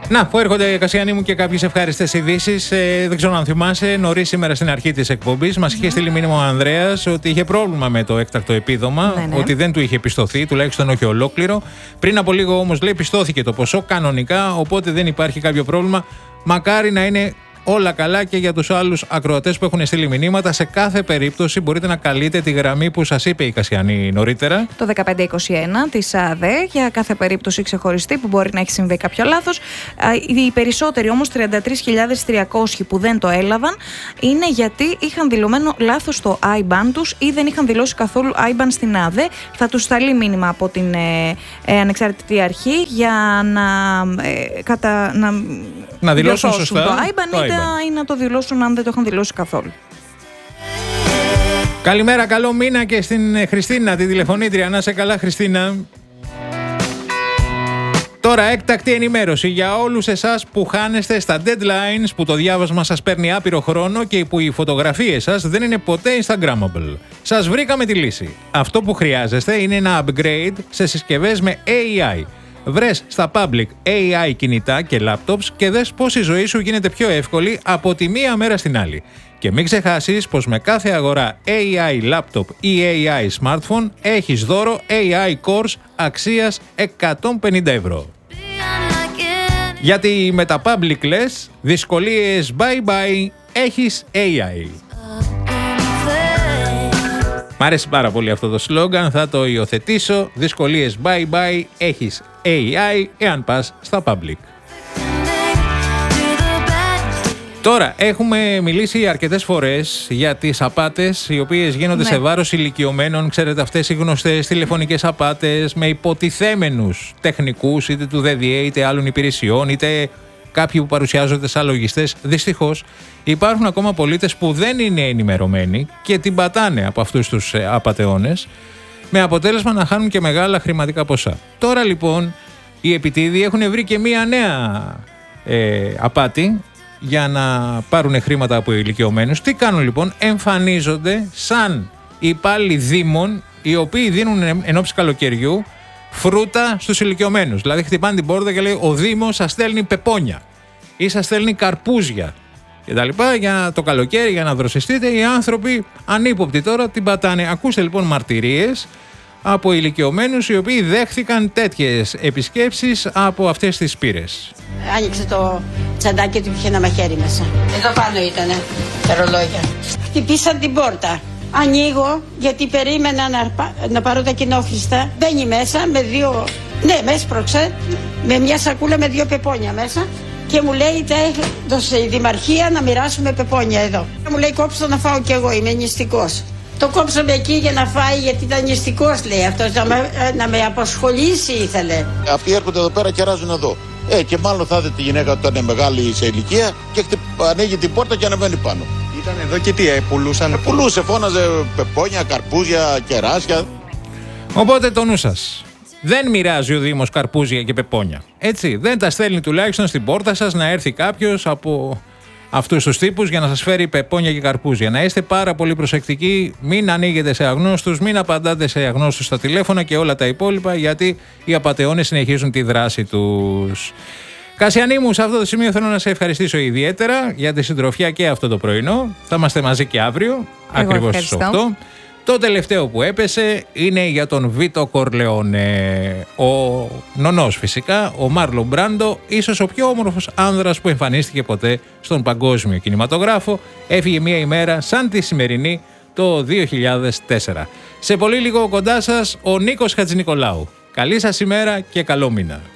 Να, που έρχονται, Κασιανή μου, και κάποιες ευχάριστες ειδήσεις. Δεν ξέρω αν θυμάσαι, νωρίς σήμερα στην αρχή της εκπομπής μας είχε στείλει μήνυμα ο Ανδρέας ότι είχε πρόβλημα με το έκτακτο επίδομα, ότι δεν του είχε πιστωθεί, τουλάχιστον όχι ολόκληρο. Πριν από λίγο όμως, λέει, πιστώθηκε το ποσό κανονικά, οπότε δεν υπάρχει κάποιο πρόβλημα. Μακάρι να είναι όλα καλά και για τους άλλους ακροατές που έχουν στείλει μηνύματα. Σε κάθε περίπτωση μπορείτε να καλείτε τη γραμμή που σας είπε η Κασιανή νωρίτερα. Το 1521 της ΑΔΕ, για κάθε περίπτωση ξεχωριστή που μπορεί να έχει συμβεί κάποιο λάθος. Οι περισσότεροι όμως, 33.300 που δεν το έλαβαν, είναι γιατί είχαν δηλωμένο λάθος το IBAN τους ή δεν είχαν δηλώσει καθόλου IBAN στην ΑΔΕ. Θα τους σταλεί μήνυμα από την ανεξάρτητη αρχή για να δηλώσουν σωστά το IBAN ή να το δηλώσουν αν δεν το είχαν δηλώσει καθόλου. Καλημέρα, καλό μήνα και στην Χριστίνα, τη τηλεφωνήτρια. Να σε καλά, Χριστίνα. Τώρα, έκτακτη ενημέρωση για όλους εσάς που χάνεστε στα deadlines, που το διάβασμα σας παίρνει άπειρο χρόνο και που οι φωτογραφίες σας δεν είναι ποτέ Instagrammable. Σας βρήκαμε τη λύση. Αυτό που χρειάζεστε είναι ένα upgrade σε συσκευές με AI. Βρες στα public AI κινητά και laptops και δες πώς η ζωή σου γίνεται πιο εύκολη από τη μία μέρα στην άλλη. Και μην ξεχάσεις πως με κάθε αγορά AI laptop ή AI smartphone έχεις δώρο AI course αξίας 150 ευρώ. Γιατί με τα public λες, δυσκολίες bye bye, έχεις AI. Μ' αρέσει πάρα πολύ αυτό το σλόγγαν, θα το υιοθετήσω. Δυσκολίες bye bye, έχεις AI εάν πας στα public. Τώρα, έχουμε μιλήσει αρκετές φορές για τις απάτες οι οποίες γίνονται σε βάρος ηλικιωμένων. Ξέρετε, αυτές οι γνωστές τηλεφωνικές απάτες με υποτιθέμενους τεχνικούς, είτε του ΔΔΕ είτε άλλων υπηρεσιών, είτε κάποιοι που παρουσιάζονται σαν λογιστές. Δυστυχώς, υπάρχουν ακόμα πολίτες που δεν είναι ενημερωμένοι και την πατάνε από αυτούς τους απατεώνες, με αποτέλεσμα να χάνουν και μεγάλα χρηματικά ποσά. Τώρα λοιπόν, οι επιτίδιοι έχουν βρει και μία νέα απάτη για να πάρουν χρήματα από ηλικιωμένους. Τι κάνουν λοιπόν? Εμφανίζονται σαν υπάλληλοι δήμων, οι οποίοι δίνουν εν ώψη καλοκαιριού φρούτα στους ηλικιωμένους. Δηλαδή χτυπάνε την πόρτα και λέει: ο Δήμος σας στέλνει πεπόνια ή σας στέλνει καρπούζια και τα λοιπά για το καλοκαίρι, για να δροσιστείτε. Οι άνθρωποι ανύποπτοι τώρα την πατάνε. Ακούστε λοιπόν μαρτυρίες από ηλικιωμένους οι οποίοι δέχθηκαν τέτοιες επισκέψεις από αυτές τις πύρες. Άνοιξε το τσαντάκι του και είχε ένα μαχαίρι μέσα. Εδώ πάνω ήτανε τα ρολόγια. Χτυπήσαν την πόρτα. Ανοίγω γιατί περίμενα να πάρω τα κοινόχρηστα. Μπαίνει μέσα με δύο. Ναι, με έσπρωξε με μια σακούλα με δύο πεπόνια μέσα και μου λέει: τα έδωσε η Δημαρχία να μοιράσουμε πεπόνια εδώ. Μου λέει: κόψω να φάω κι εγώ, είμαι νηστικός. Το κόψαμε εκεί για να φάει, γιατί ήταν νηστικός, λέει αυτός, να με απασχολήσει ήθελε. Αυτοί έρχονται εδώ πέρα και ράζουν εδώ. Και μάλλον θα δείτε τη γυναίκα όταν είναι μεγάλη σε ηλικία και ανοίγει την πόρτα και ανεβαίνει πάνω. Ήταν εδώ και τι, πουλούσαν? Πουλούσε, φώναζε πεπόνια, καρπούζια, κεράσια. Οπότε το νου σας. Δεν μοιράζει ο Δήμος καρπούζια και πεπόνια. Έτσι, δεν τα στέλνει τουλάχιστον στην πόρτα σας να έρθει κάποιος από αυτούς τους τύπους για να σας φέρει πεπόνια και καρπούζια. Να είστε πάρα πολύ προσεκτικοί, μην ανοίγετε σε αγνώστους, μην απαντάτε σε αγνώστους στα τηλέφωνα και όλα τα υπόλοιπα, γιατί οι απατεώνες συνεχίζουν τη δράση τους. Κασιανή μου, σε αυτό το σημείο θέλω να σε ευχαριστήσω ιδιαίτερα για τη συντροφιά και αυτό το πρωινό. Θα είμαστε μαζί και αύριο, ακριβώς στις 8. Το τελευταίο που έπεσε είναι για τον Βίτο Κορλεόνε. Ο νονός φυσικά, ο Μάρλον Μπράντο, ίσως ο πιο όμορφος άνδρας που εμφανίστηκε ποτέ στον παγκόσμιο κινηματογράφο, έφυγε μία ημέρα σαν τη σημερινή το 2004. Σε πολύ λίγο κοντά σας ο Νίκος Χατζηνικολάου. Καλή σας ημέρα και καλό μήνα.